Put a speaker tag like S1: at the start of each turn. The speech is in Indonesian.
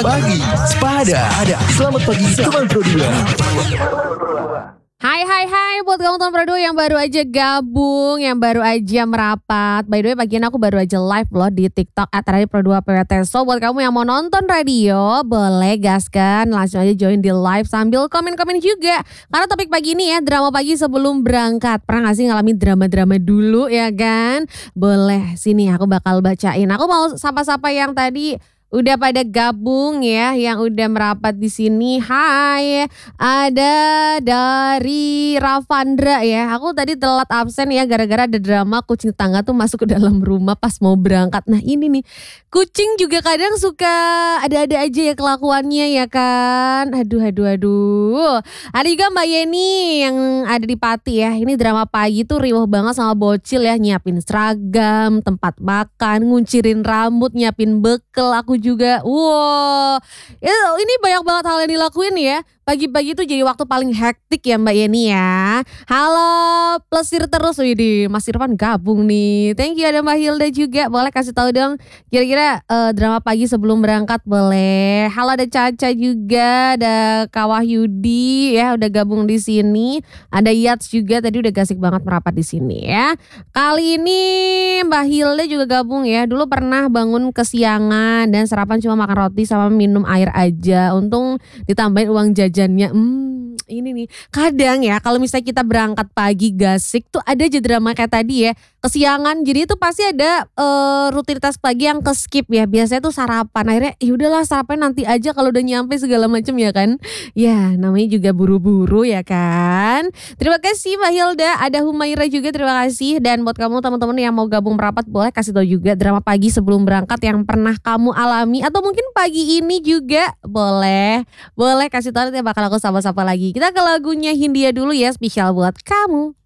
S1: Pagi. Sepada. Selamat pagi teman Pro 2.
S2: Hai buat kamu teman Pro 2 yang baru aja gabung, yang baru aja merapat. By the way pagi ini aku baru aja live loh di TikTok @radio Pro 2 PWT. So buat kamu yang mau nonton radio, boleh gaskan langsung aja join di live sambil komen-komen juga. Karena topik pagi ini ya, drama pagi sebelum berangkat. Pernah gak sih ngalamin drama-drama dulu ya kan? Boleh, sini aku bakal bacain. Aku mau sapa-sapa yang tadi udah pada gabung ya, yang udah merapat di sini. Hai, ada dari Ravandra ya. Aku tadi telat absen ya gara-gara ada drama kucing tetangga tuh masuk ke dalam rumah pas mau berangkat. Nah ini nih, kucing juga kadang suka ada-ada aja ya kelakuannya ya kan. Aduh. Ada juga Mbak Yeni yang ada di Pati ya. Ini drama pagi tuh riuh banget sama bocil ya, nyiapin seragam, tempat makan, nguncirin rambut, nyiapin bekel. Aku juga, wow, ini banyak banget hal yang dilakuin ya. Pagi-pagi itu jadi waktu paling hektik ya Mbak Yeni ya. Halo, plesir terus. Widih, Mas Irfan gabung nih. Thank you, ada Mbak Hilda juga. Boleh kasih tahu dong kira-kira drama pagi sebelum berangkat boleh. Halo, ada Caca juga, ada Kawah Yudi ya udah gabung di sini. Ada Yats juga tadi udah gasik banget merapat di sini ya. Kali ini Mbak Hilda juga gabung ya. Dulu pernah bangun kesiangan dan sarapan cuma makan roti sama minum air aja. Untung ditambahin uang jajannya. Ini nih, kadang ya kalau misalnya kita berangkat pagi gasik tuh ada aja drama kayak tadi ya, kesiangan. Jadi itu pasti ada rutinitas pagi yang ke skip ya. Biasanya tuh sarapan. Akhirnya ya udahlah sarapan nanti aja kalau udah nyampe segala macam ya kan. Ya namanya juga buru-buru ya kan. Terima kasih Mbak Hilda, ada Humaira juga terima kasih. Dan buat kamu teman-teman yang mau gabung merapat boleh kasih tahu juga drama pagi sebelum berangkat yang pernah kamu alami atau mungkin pagi ini juga boleh kasih tahu, nanti bakal aku sapa-sapa lagi. Kita ke lagunya Hindia dulu ya, spesial buat kamu.